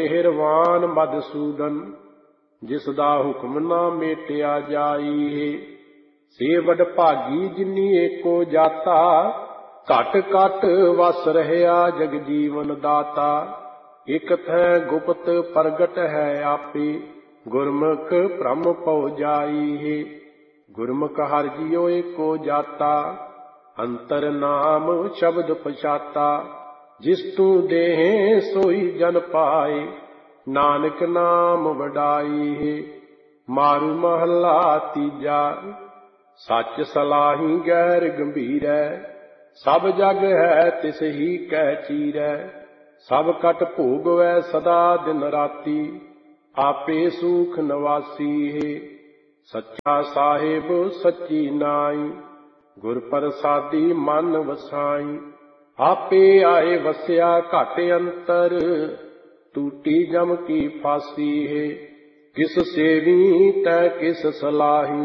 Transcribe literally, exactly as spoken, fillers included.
ਮਿਹਰਵਾਨ ਮਧਸੂਦਨ, ਜਿਸ ਦਾ ਹੁਕਮ ਨਾ ਮੇਟਿਆ ਜਾਈ। ਸੇ ਵਡਭਾਗੀ ਜਿਨੀ ਏਕੋ ਜਾਤਾ, ਘਟ ਘਟ ਵਸ ਰਹਿਆ ਜਗ ਜੀਵਨ ਦਾਤਾ। ਇਕ ਥੈ ਗੁਪਤ ਪ੍ਰਗਟ ਹੈ ਆਪੇ, ਗੁਰਮੁਖ ਭ੍ਰਮ ਪਉ ਜਾਈ। ਗੁਰਮੁਖ ਹਰਿ ਜੀਉ ਏਕੋ ਜਾਤਾ, ਅੰਤਰ ਨਾਮ ਸ਼ਬਦ ਪਛਾਤਾ। ਜਿਸ ਤੂੰ ਦੇਹ ਸੋਈ ਜਨ ਪਾਏ, ਨਾਨਕ ਨਾਮ ਵਡਾਈ। ਮਾਰੂ ਮਹੱਲਾ ਤੀਜਾ। ਸੱਚ ਸਲਾਹੀ ਗੈਰ ਗੰਭੀਰੈ, ਸਭ ਜਗ ਹੈ ਤਿਸ ਹੀ ਕੈ ਚੀਰੈ। ਸਭ ਕਟ ਭੋਗਵੈ ਸਦਾ ਦਿਨ ਰਾਤੀ, ਆਪੇ ਸੂਖ ਨਿਵਾਸੀ। ਸੱਚਾ ਸਾਹਿਬ ਸੱਚੀ ਨਾਈ, ਗੁਰ ਪ੍ਰਸਾਦੀ ਮਨ ਵਸਾਈ। ਆਪੇ ਆਏ ਵਸਿਆ ਘਟ ਅੰਤਰ, ਟੂਟੀ ਜਮ ਕੀ ਫਾਸੀ। ਕਿਸ ਸੇਵੀ ਤੈ ਕਿਸ ਸਲਾਹੀ,